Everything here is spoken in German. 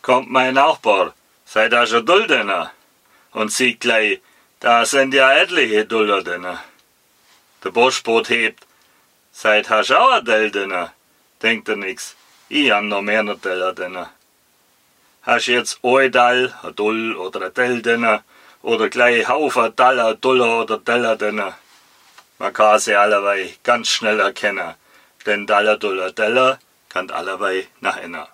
kommt mein Nachbar, seid ihr schon Duldener? Und sieht gleich, da sind ja etliche Duldener. Der Postbote hebt, seid ihr schon ein Duldener? Denkt er nix, ich hab noch mehr Duldener. Hast jetzt ein Dall, ein Dull oder ein Duldener oder gleich Haufen Daller, Duller oder Duldener? Man kann sie allerweil ganz schnell erkennen, denn Daller, Duller, Deller kann allerweil nach einer.